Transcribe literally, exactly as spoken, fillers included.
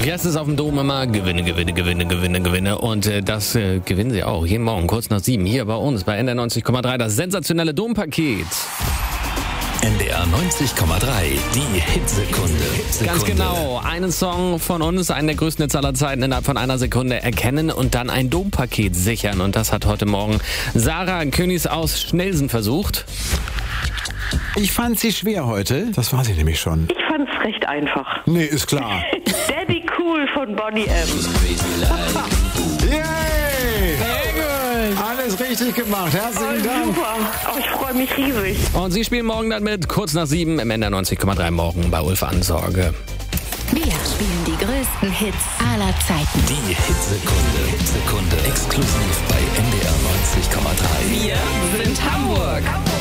Jetzt ist auf dem Dom immer Gewinne, Gewinne, Gewinne, Gewinne, Gewinne. Und äh, das äh, gewinnen sie auch jeden Morgen kurz nach sieben hier bei uns bei N D R neunzig Komma drei. Das sensationelle Dompaket. N D R neunzig Komma drei, die Hitsekunde. Ganz genau. Einen Song von uns, einen der größten Hits aller Zeiten, innerhalb von einer Sekunde erkennen und dann ein Dompaket sichern. Und das hat heute Morgen Sarah Königs aus Schnelsen versucht. Ich fand sie schwer heute. Das war sie nämlich schon. Ich fand's recht einfach. Nee, ist klar. Daddy Cool von Bonnie M. Yay! Sehr gut. Alles richtig gemacht. Herzlichen Oh, Dank. super. Oh, ich freue mich riesig. Und sie spielen morgen dann mit kurz nach sieben im N D R neunzig Komma drei morgen bei Ulf Ansorge. Wir spielen die größten Hits aller Zeiten. Die Hitsekunde. Hitsekunde. Exklusiv bei N D R neunzig Komma drei. Wir sind Hamburg.